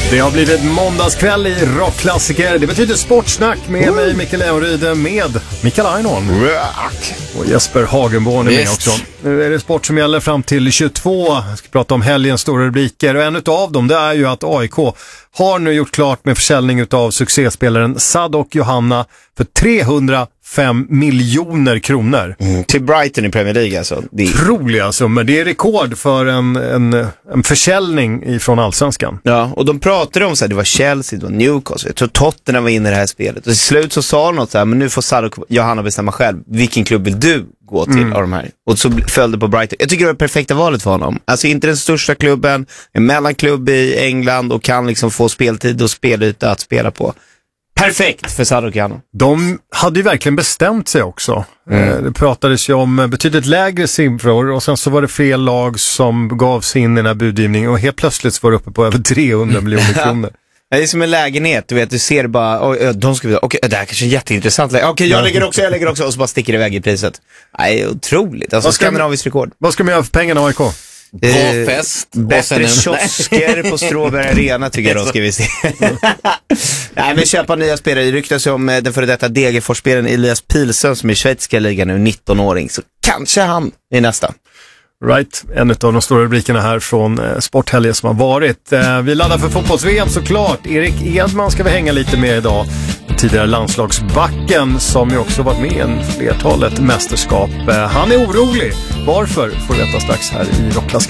Det har blivit måndagskväll i rockklassiker. Det betyder sportsnack med mig, Mikael Leonryd, med Mikael Einhorn. Och Jesper Hagenborn är med också. Nu är det sport som gäller fram till 22. Jag ska prata om helgens stora rubriker. Och en av dem, det är ju att AIK har nu gjort klart med försäljning av succéspelaren Sadok Johanna för 305 miljoner kronor. Till Brighton i Premier League alltså. Otroliga summor. Det är rekord för en försäljning ifrån Allsvenskan. Ja, och de pratade om så här, det var Chelsea, det var Newcastle. Jag tror Tottenham var inne i det här spelet. Och till slut så sa något så här, men nu får Sadok Johanna bestämma själv. Vilken klubb vill du gå till av de här? Och så följde på Brighton. Jag tycker det var det perfekta valet för honom. Alltså inte den största klubben, en mellanklubb i England och kan liksom få speltid och spelyta att spela på. Perfekt för Sadok Johanna. De hade ju verkligen bestämt sig också. Det pratades ju om betydligt lägre siffror och sen så var det fler lag som gav sig in i den här budgivningen och helt plötsligt var det uppe på över 300 miljoner kronor. Det är som en lägenhet, du vet, du ser bara, de ska okej, det här kanske är jätteintressant. Okej, jag lägger också och så bara sticker iväg i priset. Nej, otroligt. Alltså skandinavisk rekord. Vad ska man göra för pengarna, AIK? Fest. Bättre kiosker på Strawberry Arena tycker jag då ska vi se. Nej, men köpa nya spelare. Det ryktas om den före detta Degerfors-spelaren Elias Pilsön som är i schweiziska ligan nu, 19-åring. Så kanske han är nästa. Right, en av de stora rubrikerna här från sporthelgen som har varit. Vi laddar för fotbolls-VM såklart. Erik Edman ska vi hänga lite med idag. Tidigare landslagsbacken som ju också varit med i en flertalet mästerskap. Han är orolig. Varför får du veta strax här i Rockklass.